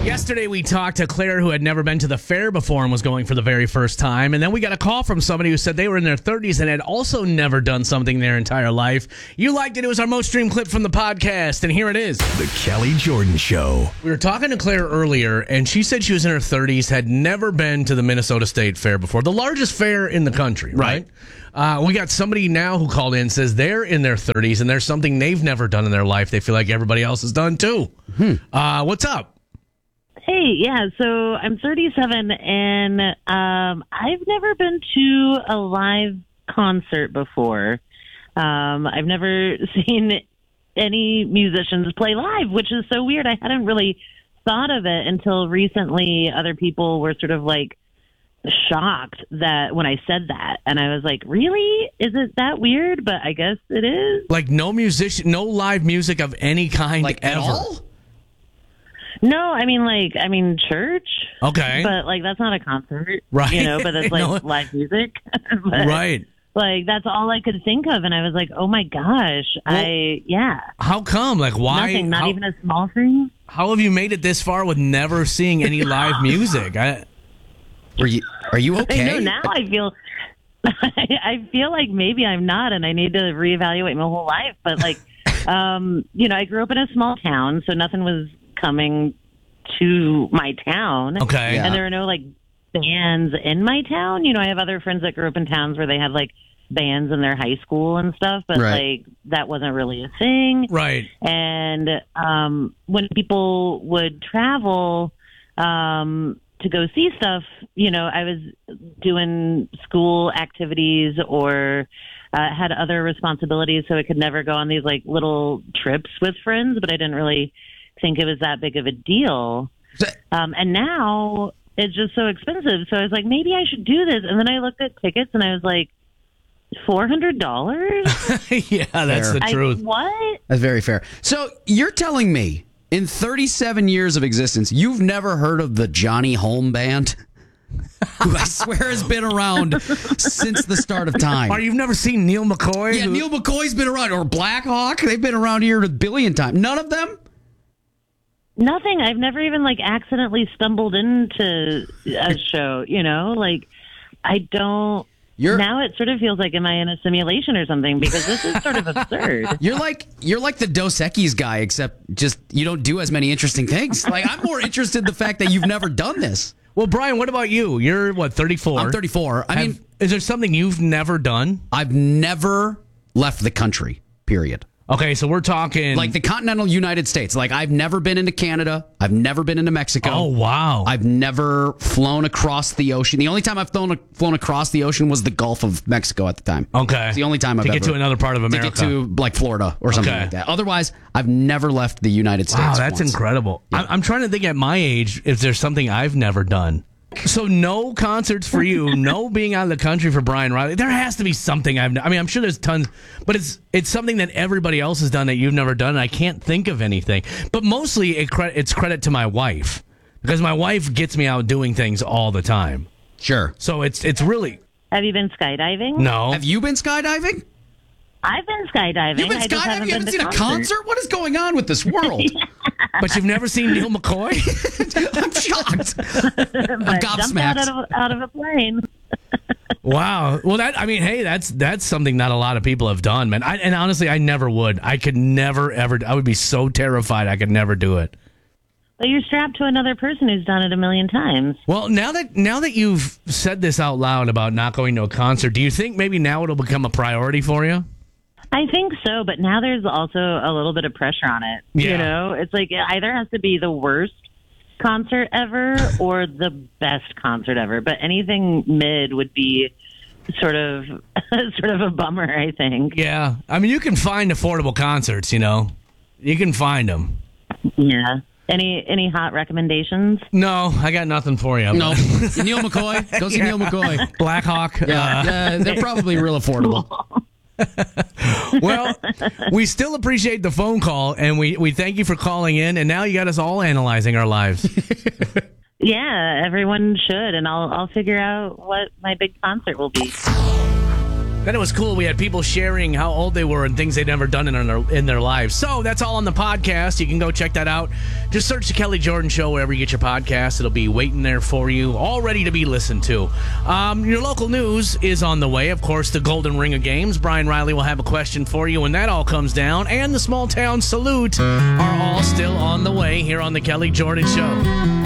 Yesterday, we talked to Claire, who had never been to the fair before and was going for the very first time. And then we got a call from somebody who said they were in their 30s and had also never done something their entire life. You liked it. It was our most streamed clip from the podcast. And here it is. The Kelly Jordan Show. We were talking to Claire earlier, and she said she was in her 30s, had never been to the Minnesota State Fair before. The largest fair in the country, right? We got somebody now who called in, says they're in their 30s, and there's something they've never done in their life they feel like everybody else has done, too. What's up? Hey, yeah, so I'm 37, and I've never been to a live concert before. I've never seen any musicians play live, which is so weird. I hadn't really thought of it until recently. Other people were sort of like shocked that when I said that, and I was like, really? Is it that weird? But I guess it is. Like no live music of any kind, like ever? At all? No, I mean church. Okay. But like that's not a concert. Right. You know, but it's like No. live music. But, Right. like that's all I could think of, and I was like, "Oh my gosh!" How come? Like why? Nothing, not even a small thing. How have you made it this far with never seeing any live music? Are you okay? I know now. I feel, I feel like maybe I'm not, and I need to reevaluate my whole life. But like, I grew up in a small town, so nothing was coming to my town. Okay. Yeah. And there are no like bands in my town. You know, I have other friends that grew up in towns where they had like bands in their high school and stuff, but like that wasn't really a thing. Right. And when people would travel to go see stuff, you know, I was doing school activities or had other responsibilities, so I could never go on these like little trips with friends, but I didn't really think it was that big of a deal. And now it's just so expensive. So I was like, maybe I should do this. And then I looked at tickets and I was like, $400? Yeah, that's Fair. the truth. What? That's very fair. So you're telling me in 37 years of existence, you've never heard of the Johnny Holm Band? Who I swear has been around since the start of time. Or you've never seen Neil McCoy? Yeah, Neil McCoy's been around. Or Black Hawk. They've been around here a billion times. None of them? Nothing. I've never even like accidentally stumbled into a show, you know? Like, I don't. Now it sort of feels like, am I in a simulation or something? Because this is sort of absurd. You're like the Dos Equis guy, except just you don't do as many interesting things. Like, I'm more interested in the fact that you've never done this. Well, Brian, what about you? You're, 34? I'm 34. I mean, is there something you've never done? I've never left the country, period. Okay, so we're talking... Like the continental United States. Like, I've never been into Canada. I've never been into Mexico. Oh, wow. I've never flown across the ocean. The only time I've flown across the ocean was the Gulf of Mexico at the time. Okay. It's the only time I've ever... To get to another part of America. To get to, like, Florida or something like that. Otherwise, I've never left the United States. Wow, that's once. incredible. Yeah. I'm trying to think at my age if there's something I've never done. So no concerts for you, no being out of the country for Brian Riley. There has to be something I'm sure there's tons, but it's something that everybody else has done that you've never done, and I can't think of anything. But mostly it's credit to my wife, because my wife gets me out doing things all the time. Sure. So it's really... Have you been skydiving? No. Have you been skydiving? I've been skydiving. You've been I just skydiving? haven't You haven't been seen to a concert? What is going on with this world? But you've never seen Neil McCoy? I'm shocked. I'm Jumped out of a plane. Wow. Well, that's something not a lot of people have done, man. And honestly, I never would. I could never, ever. I would be so terrified I could never do it. But you're strapped to another person who's done it a million times. Well, now that you've said this out loud about not going to a concert, do you think maybe now it'll become a priority for you? I think so, but now there's also a little bit of pressure on it. Yeah. You know, it's like it either has to be the worst concert ever or the best concert ever. But anything mid would be sort of a bummer, I think. Yeah. I mean, you can find affordable concerts, you know. You can find them. Yeah. Any hot recommendations? No, I got nothing for you. No. Neil McCoy? Go see Neil McCoy. Black Hawk. Yeah, they're probably real affordable. Well, we still appreciate the phone call, and we thank you for calling in, and now you got us all analyzing our lives. Yeah, everyone should, and I'll figure out what my big concert will be. Then it was cool. We had people sharing how old they were and things they'd never done in their lives. So that's all on the podcast. You can go check that out. Just search The Kelly Jordan Show wherever you get your podcast. It'll be waiting there for you, all ready to be listened to. Your local news is on the way. Of course, the Golden Ring of Games. Brian Riley will have a question for you when that all comes down. And the Small Town Salute are all still on the way here on The Kelly Jordan Show.